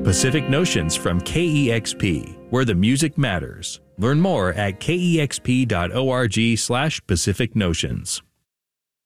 Pacific Notions from KEXP, where the music matters. Learn more at kexp.org/Pacific Notions.